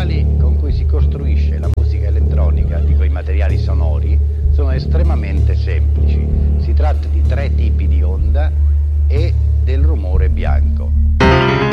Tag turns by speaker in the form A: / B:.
A: materiali con cui si costruisce la musica elettronica, dico i materiali sonori, sono estremamente seri.